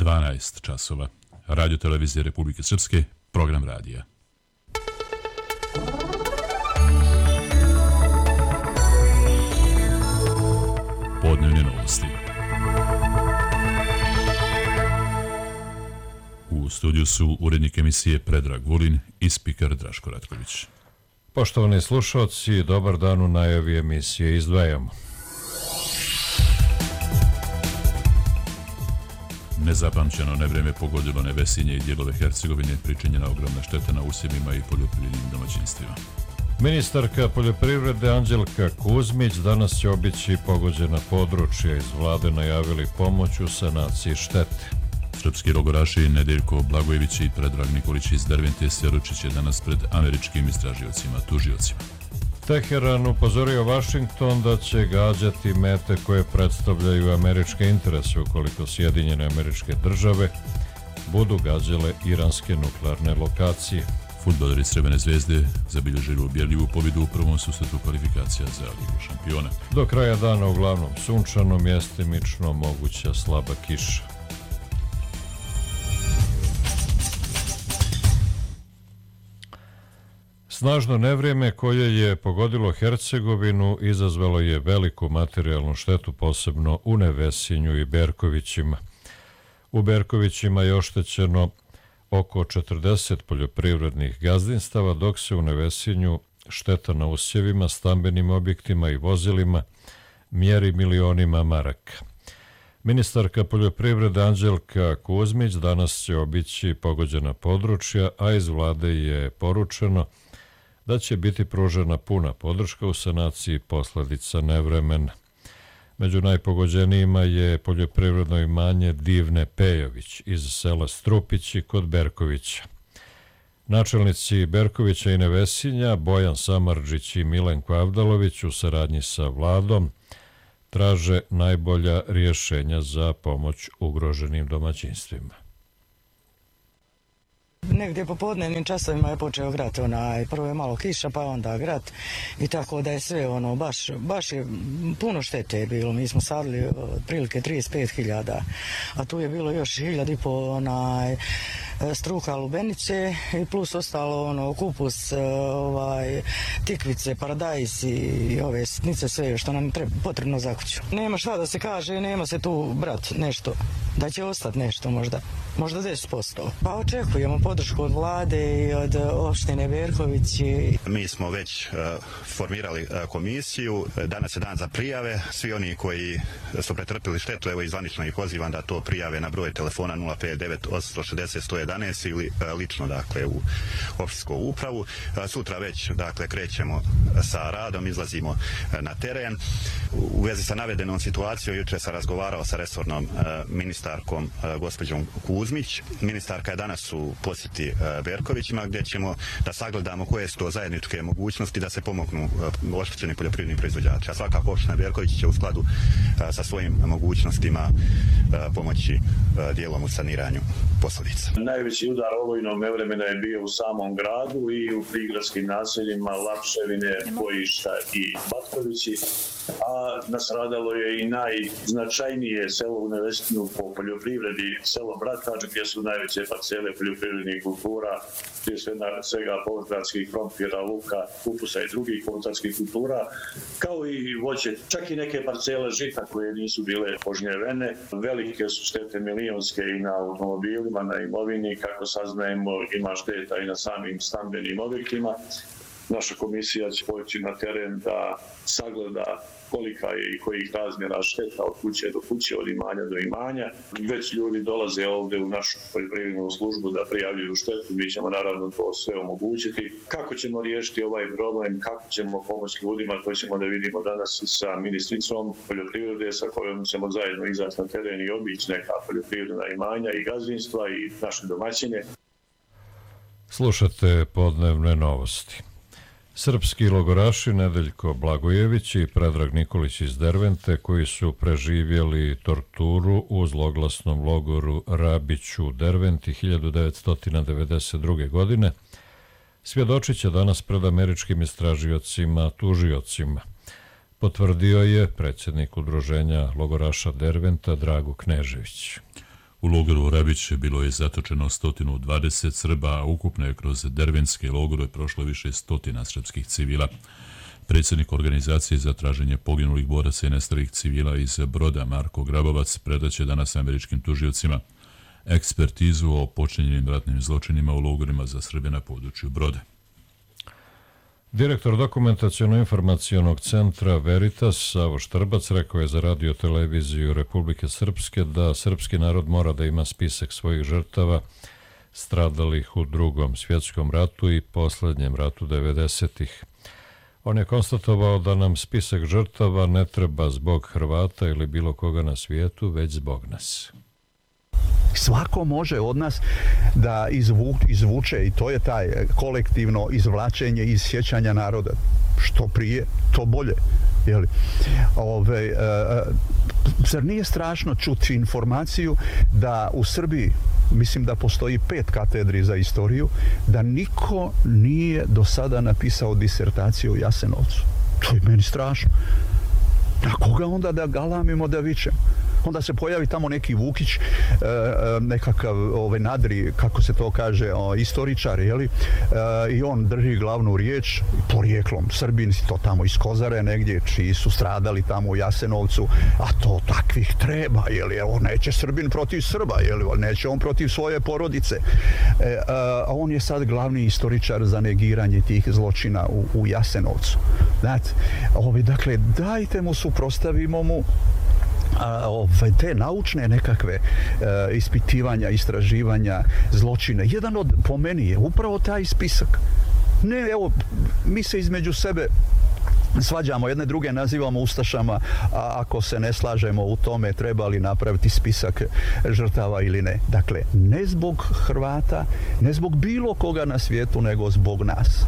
12 časova. Radio Televizije Republike Srpske, program radija. Podnevne novosti. U studiju su urednik emisije Predrag Vulin i spiker Draško Ratković. Poštovani slušalci, dobar dan, u najavi emisije izdvajamo. Nezapamćeno nevreme pogodilo Nevesinje i dijelove Hercegovine, pričinjena ogromna šteta na usjevima i poljoprivrednim domaćinstvima. Ministarka poljoprivrede Anđelka Kuzmić danas će obići pogođena područja. Iz vlade najavili pomoć u sanaciji štete. Srpski logoraši Nedeljko Blagojević i Predrag Nikolić iz Dervente svjedočit će danas pred američkim istražiocima, tužiocima. Teheran upozorio Vašington da će gađati mete koje predstavljaju američke interese ukoliko Sjedinjene Američke Države budu gađale iranske nuklearne lokacije. Fudbaleri Crvene zvezde zabilježili ubjedljivu pobjedu u prvom susretu kvalifikacija za Ligu šampiona. Do kraja dana uglavnom sunčano, mjestimično moguća slaba kiša. Snažno nevrijeme koje je pogodilo Hercegovinu izazvalo je veliku materijalnu štetu, posebno u Nevesinju i Berkovićima. U Berkovićima je oštećeno oko 40 poljoprivrednih gazdinstava, dok se u Nevesinju šteta na usjevima, stambenim objektima i vozilima mjeri milionima maraka. Ministarka poljoprivrede Anđelka Kuzmić danas će obići pogođena područja, a iz vlade je poručeno da će biti pružena puna podrška u sanaciji posljedica nevremena. Među najpogođenijima je poljoprivredno imanje Divne Pejović iz sela Strupići kod Berkovića. Načelnici Berkovića i Nevesinja, Bojan Samardžić i Milenko Avdalović, u saradnji sa vladom traže najbolja rješenja za pomoć ugroženim domaćinstvima. Negdje po podnevnim časovima je počeo grad, prvo je malo kiša pa onda grad i tako da je sve baš je puno štete bilo. Mi smo sadili otprilike 35.000, a tu je bilo još 1.500 struka lubenice i plus ostalo kupus, tikvice, paradajz i ove sitnice, sve što nam potrebno za kuću. Nema šta da se kaže, nema se tu brat nešto, da će ostati nešto možda 10%. Pa očekujemo podršku od vlade i od opštine Berković. Mi smo već formirali komisiju, danas je dan za prijave, svi oni koji su pretrpili štetu, evo i zvanično ih pozivam da to prijave na broj telefona 059 860 111 ili lično, dakle, u opštinsku upravu. Sutra već, dakle, krećemo sa radom, izlazimo na teren. U vezi sa navedenom situacijom jučer sam razgovarao sa resornom ministarkom gospođom Kuzmić. Ministarka je danas u posjeti Berkovićima, gdje ćemo da sagledamo koje su to zajedničke mogućnosti da se pomognu oštećenim poljoprivrednim proizvođačima. Svakako opština Berković će u skladu sa svojim mogućnostima pomoći dijelom u saniranju posljedica. Najveći udar olujnog nevremena je bio u samom gradu i u prigradskim naseljima Lapševine, Bojišta i Batkovići, a nastradalo je i najznačajnije selo u Nevesinu po poljoprivredi, selo Bratač, gdje su najveće parcele poljoprivrednih kultura, prije svega povrtlarskih krompira, luka, kupusa i drugih povrtlarskih kultura, kao i voće, čak i neke parcele žita koje nisu bile požnjevene. Velike su štete milionske i na automobilima, na imovini, kako saznajemo ima šteta i na samim stambenim objektima. Naša komisija će poći na teren da sagleda kolika je i kojih razmjera šteta od kuće do kuće, od imanja do imanja. Već ljudi dolaze ovdje u našu poljoprivrednu službu da prijavljuju štetu, mi ćemo naravno to sve omogućiti. Kako ćemo riješiti ovaj problem, kako ćemo pomoći ljudima, to ćemo da vidimo danas sa ministricom poljoprivrede sa kojom ćemo zajedno izaći na teren i obići neka poljoprivredna imanja i gazdinstva i naše domaćine. Slušate podnevne novosti. Srpski logoraši Nedeljko Blagojević i Predrag Nikolić iz Dervente, koji su preživjeli torturu u zloglasnom logoru Rabić u Derventi 1992. godine, svjedočit će danas pred američkim istražiocima, tužiocima. Potvrdio je predsjednik udruženja logoraša Derventa Drago Knežević. U logoru Rabić bilo je zatočeno 120 Srba, a ukupno je kroz dervenske logore prošlo više stotina srpskih civila. Predsjednik organizacije za traženje poginulih boraca i nestalih civila iz Broda, Marko Grabovac, predaće danas američkim tužiocima ekspertizu o počinjenim ratnim zločinima u logorima za Srbe na području Broda. Direktor dokumentaciono-informacionog centra Veritas, Savo Štrbac, rekao je za radio televiziju Republike Srpske da srpski narod mora da ima spisak svojih žrtava stradalih u Drugom svjetskom ratu i posljednjem ratu 90-ih. On je konstatovao da nam spisak žrtava ne treba zbog Hrvata ili bilo koga na svijetu, već zbog nas. Svako može od nas da izvuče, i to je taj kolektivno izvlačenje iz sjećanja naroda. Što prije, to bolje. Jeli? Zar nije strašno čuti informaciju da u Srbiji, mislim da postoji 5 katedri za istoriju, da niko nije do sada napisao disertaciju o Jasenovcu? To je meni strašno. Na koga onda da galamimo, da vičemo? Onda se pojavi tamo neki Vukić, nekakav nadri, kako se to kaže, istoričar, jeli? I on drži glavnu riječ porijeklom. Srbini to tamo iz Kozare negdje, čiji su stradali tamo u Jasenovcu, a to takvih treba, jeli? Evo, neće Srbin protiv Srba, jeli? Neće on protiv svoje porodice. A on je sad glavni istoričar za negiranje tih zločina u Jasenovcu. Znate, dakle, dajte mu, suprostavimo mu te naučne nekakve ispitivanja, istraživanja, zločine. Jedan od, po meni, je upravo taj spisak. Ne, evo, mi se između sebe svađamo, jedne druge nazivamo ustašama, a ako se ne slažemo u tome treba li napraviti spisak žrtava ili ne. Dakle, ne zbog Hrvata, ne zbog bilo koga na svijetu, nego zbog nas.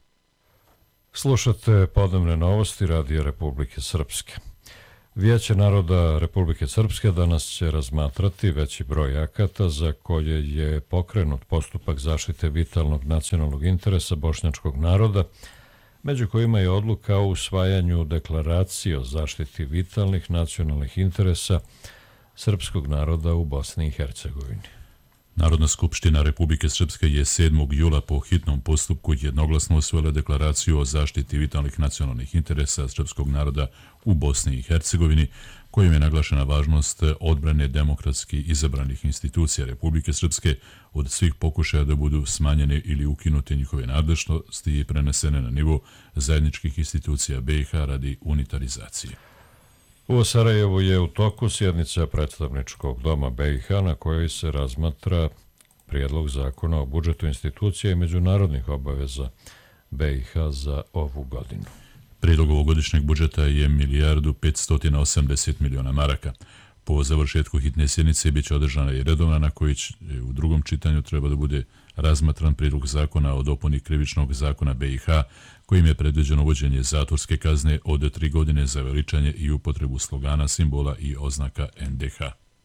Slušate podnevne novosti Radija Republike Srpske. Vijeće naroda Republike Srpske danas će razmatrati veći broj akata za koje je pokrenut postupak zaštite vitalnog nacionalnog interesa bošnjačkog naroda, među kojima je odluka o usvajanju deklaracije o zaštiti vitalnih nacionalnih interesa srpskog naroda u Bosni i Hercegovini. Narodna skupština Republike Srpske je 7. jula po hitnom postupku jednoglasno usvojila deklaraciju o zaštiti vitalnih nacionalnih interesa srpskog naroda u Bosni i Hercegovini, kojim je naglašena važnost odbrane demokratski izabranih institucija Republike Srpske od svih pokušaja da budu smanjene ili ukinute njihove nadležnosti i prenesene na nivo zajedničkih institucija BiH radi unitarizacije. U Sarajevu je u toku sjednica predstavničkog doma BiH na kojoj se razmatra prijedlog zakona o budžetu institucija i međunarodnih obaveza BiH za ovu godinu. Prijedlog ovogodišnjeg budžeta je 1.580.000.000 maraka. Po završetku hitne sjednice biće održana i redovna na kojoj u drugom čitanju treba da bude razmatran prijedlog zakona o dopuni krivičnog zakona BiH, kojim je predviđeno uvođenje zatvorske kazne od 3 godine za veličanje i upotrebu slogana, simbola i oznaka NDH.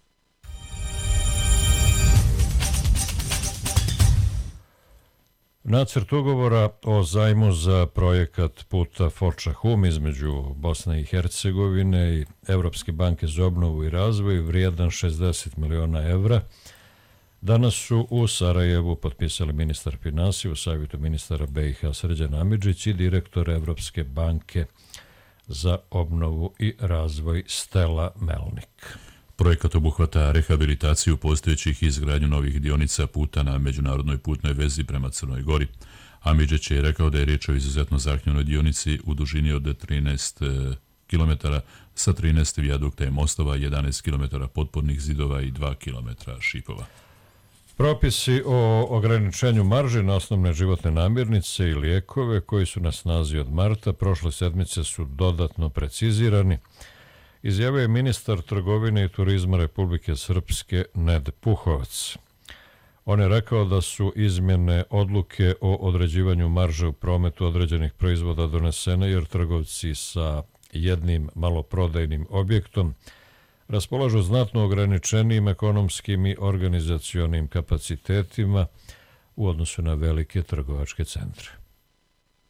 Nacrt ugovora o zajmu za projekat puta Foča-Hum između Bosne i Hercegovine i Evropske banke za obnovu i razvoj vrijedan 60 miliona evra danas su u Sarajevu potpisali ministar finansija u savjetu ministara BiH Srđan Amidžić i direktor Evropske banke za obnovu i razvoj Stela Melnik. Projekat obuhvata rehabilitaciju postojećih i izgradnju novih dionica puta na međunarodnoj putnoj vezi prema Crnoj Gori. Amidžić je rekao da je riječ o izuzetno zahtjevnoj dionici u dužini od 13 km sa 13 vijadukta i mostova, 11 km potpornih zidova i 2 km šipova. Propisi o ograničenju marži na osnovne životne namirnice i lijekove koji su na snazi od marta prošle sedmice su dodatno precizirani, izjavio je ministar trgovine i turizma Republike Srpske Ned Puhovac. On je rekao da su izmjene odluke o određivanju marže u prometu određenih proizvoda donesene jer trgovci sa jednim maloprodajnim objektom raspolažu znatno ograničenijim ekonomskim i organizacionim kapacitetima u odnosu na velike trgovačke centre.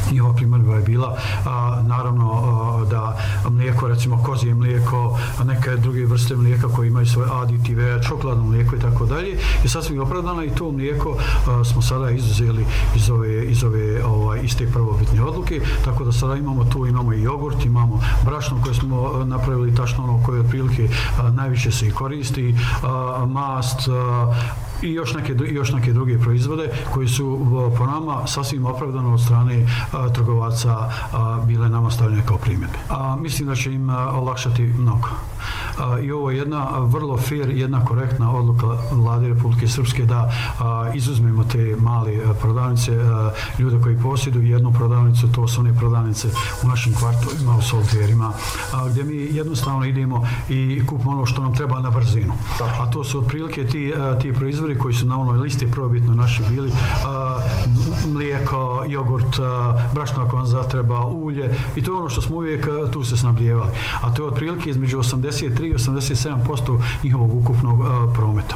Njihova primjedba je bila naravno da mlijeko, recimo kozije mlijeko, neke druge vrste mlijeka koje imaju svoje aditive, čokoladno mlijeko i tako dalje, je sasvim opravdano i to mlijeko smo sada izuzeli iz te prvobitne odluke, tako da sada imamo i jogurt, imamo brašno koje smo napravili tačno ono koje otprilike najviše se i koristi, mast i još neke druge proizvode koji su po nama sasvim opravdano od strane trgovaca bile nama stavljene kao primjedbe. Mislim da će im olakšati mnogo. I ovo je jedna vrlo fair, jedna korektna odluka Vlade Republike Srpske da izuzmemo te male prodavnice, ljude koji posjeduju jednu prodavnicu, to su one prodavnice u našim kvartovima, u solterima, gdje mi jednostavno idemo i kupimo ono što nam treba na brzinu. A to su otprilike ti proizvodi koji su na onoj listi prvobitno naši bili, mlijeko, jogurt, brašno ako vam zatreba, ulje, i to je ono što smo uvijek tu se snabdijevali. A to je otprilike između 83 i 87% njihovog ukupnog prometa.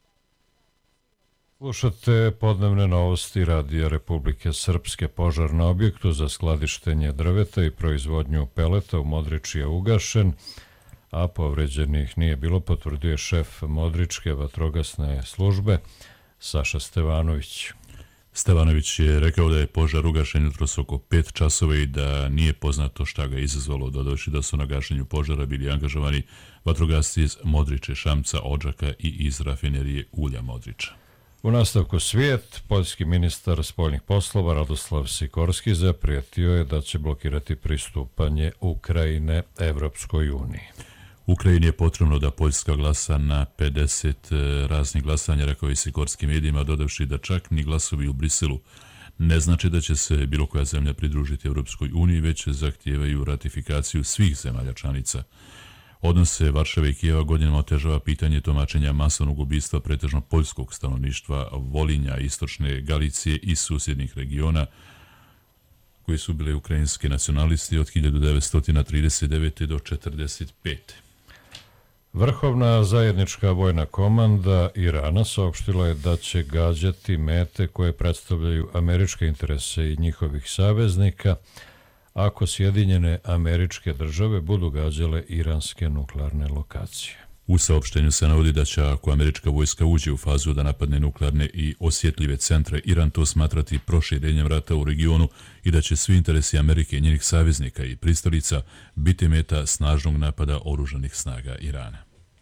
Slušate podnevne novosti Radija Republike Srpske. Požar na objektu za skladištenje drveta i proizvodnju peleta u Modriči je ugašen, a povređenih nije bilo, potvrdio je šef Modričke vatrogasne službe Saša Stevanović. Stevanović je rekao da je požar ugašen jutros oko 5 časova i da nije poznato šta ga je izazvalo, dodavši da su na gašenju požara bili angažovani vatrogasci iz Modriče, Šamca, Odžaka i iz rafinerije ulja Modriča. U nastavku svijet, poljski ministar spoljnih poslova Radoslav Sikorski zaprijetio je da će blokirati pristupanje Ukrajine Evropskoj uniji. Ukrajini je potrebno da Poljska glasa na 50 raznih glasanja, rekao je Sikorski medijima, dodavši da čak ni glasovi u Briselu ne znači da će se bilo koja zemlja pridružiti Evropskoj uniji, već zahtijevaju ratifikaciju svih zemalja članica. Odnose Varšave i Kijeva godinama otežava pitanje tumačenja masovnog ubistva pretežno poljskog stanovništva Volinja, istočne Galicije i susjednih regiona koji su bile ukrajinski nacionalisti od 1939. do 1945. Vrhovna zajednička vojna komanda Irana saopštila je da će gađati mete koje predstavljaju američke interese i njihovih saveznika ako Sjedinjene Američke Države budu gađale iranske nuklearne lokacije. U saopštenju se navodi da će, ako američka vojska uđe u fazu da napadne nuklearne i osjetljive centre, Iran to smatrati proširenjem rata u regionu i da će svi interesi Amerike i njenih saveznika i pristalica biti meta snažnog napada oružanih snaga Irana.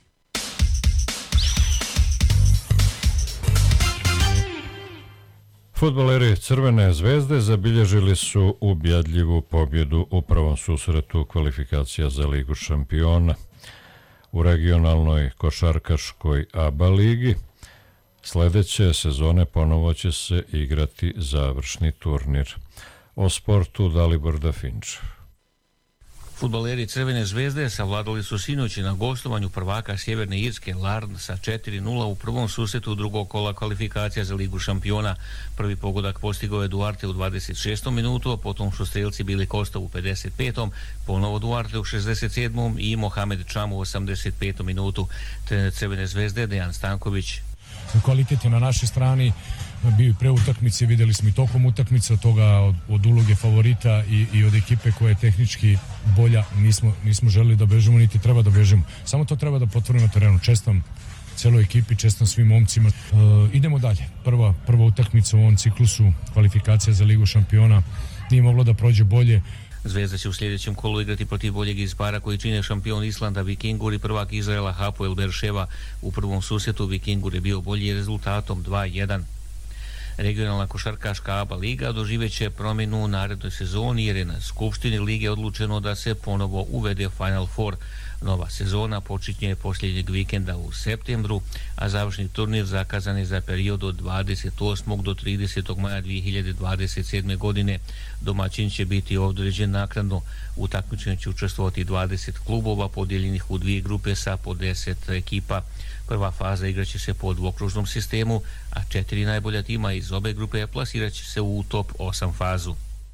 Fudbaleri Crvene zvezde zabilježili su ubjedljivu pobjedu u prvom susretu kvalifikacija za Ligu šampiona. U regionalnoj košarkaškoj ABA ligi sljedeće sezone ponovo će se igrati završni turnir. O sportu Dalibor Dafinč. Fudbaleri Crvene zvezde savladali su sinoć na gostovanju prvaka Sjeverne Irske Larn sa 4:0 u prvom susretu drugog kola kvalifikacija za Ligu šampiona. Prvi pogodak postigao je Duarte u 26. minutu, a potom su strelci bili Kosta u 55. ponovo Duarte u 67. i Mohamed Čam u 85. minutu. Trener Crvene zvezde Dejan Stanković. Kvalitet je na našoj strani, bio i pre utakmice, videli smo i tokom utakmice, od toga od uloge favorita i od ekipe koja je tehnički bolja, nismo želeli da bežimo, niti treba da bežimo. Samo to treba da potvorimo na terenu. Čestam celoj ekipi, čestam svim momcima. Idemo dalje. Prva utakmica u ovom ciklusu kvalifikacija za Ligu šampiona nije moglo da prođe bolje. Zvezda će u sljedećem kolu igrati protiv boljeg izbara koji čine šampion Islanda Vikingur i prvak Izraela Hapoel Berševa. U prvom susretu Vikingur je bio bolji rezultatom 2:1. Regionalna košarkaška ABA liga doživeće promjenu u narednoj sezoni jer je na Skupštini lige odlučeno da se ponovo uvede Final Four. Nova sezona počinje posljednjeg vikenda u septembru, a završni turnir zakazan je za period od 28. do 30. maja 2027. godine. Domaćin će biti određen naknadno. U takmičenju će učestvovati 20 klubova podijeljenih u dvije grupe sa po 10 ekipa. Prva faza igraće se po dvokružnom sistemu, a 4 najbolja tima iz obe grupe plasirat će se u top 8 fazu.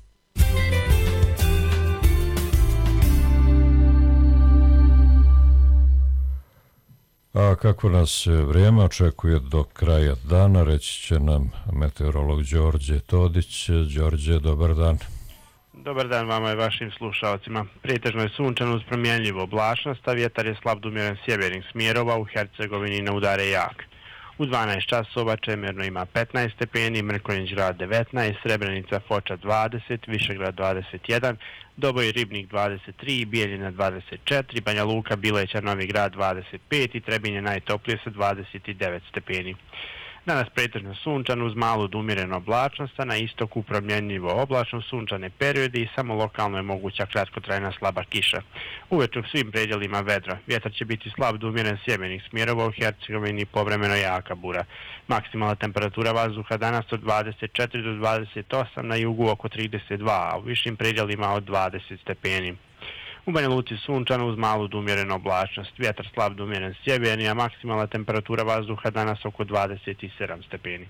A kako nas vrijeme očekuje do kraja dana, reći će nam meteorolog Đorđe Todić. Đorđe, dobar dan. Dobar dan vama i vašim slušalcima. Pretežno je sunčano uz promjenljivu oblačnost, a vjetar je slab do umjeren sjevernih smjerova, u Hercegovini na udare jak. U 12 časova Čemerno ima 15 stepeni, Mrkonjić grad 19, Srebrenica Foča 20, Višegrad 21, Doboj Ribnik 23, Bijeljina 24, Banja Luka, Bileća, Novi grad 25 i Trebinje najtoplije sa 29 stepeni. Danas pretežno sunčano uz malu do umjerenu oblačnost, a na istoku promjenljivo oblačno sunčane periodi i samo lokalno je moguća kratkotrajna slaba kiša. Uveče u svim predjelima vedro. Vjetar će biti slab do umjeren sjevernih smjerova, u Hercegovini povremeno jaka bura. Maksimalna temperatura vazduha danas od 24 do 28, na jugu oko 32, a u višim predjelima od 20 stepeni. U Banja Luci sunčano uz malu do umjerenu oblačnost. Vjetar slab do umjeren sjeverni, a maksimalna temperatura vazduha danas oko 27 stepeni.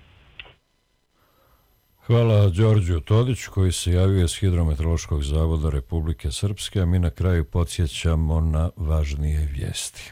Hvala Đorđu Todić koji se javio iz Hidrometeorološkog zavoda Republike Srpske, a mi na kraju podsjećamo na važnije vijesti.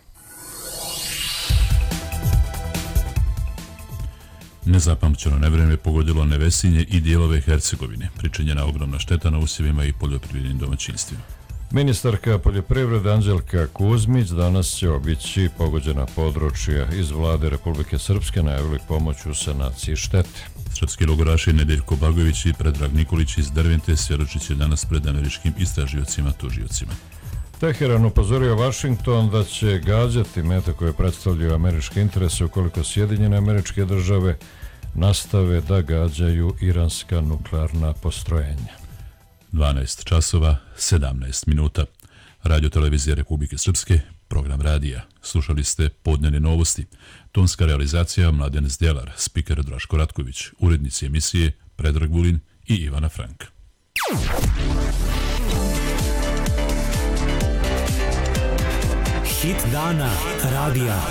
Nezapamćeno nevrijeme pogodilo Nevesinje i dijelove Hercegovine. Pričinjena ogromna šteta na usjevima i poljoprivrednim domaćinstvima. Ministarka poljoprivrede Anđelka Kuzmić danas će obići pogođena područja. Iz vlade Republike Srpske najavili pomoć u sanaciji štete. Srpski logoraši Nedeljko Bagović i Predrag Nikolić iz Dervente svjedočit će danas pred američkim istražiocima tužiocima. Teheran upozorio Washington da će gađati mete koje predstavljaju američke interese ukoliko Sjedinjene Američke Države nastave da gađaju iranska nuklearna postrojenja. 12 časova, 17 minuta. Radio Televizija Republike Srpske, program radija. Slušali ste podnevne novosti. Tonska realizacija Mladen Zdjelar, spiker Draško Ratković, urednici emisije Predrag Vulin i Ivana Frank. Hit dana radija.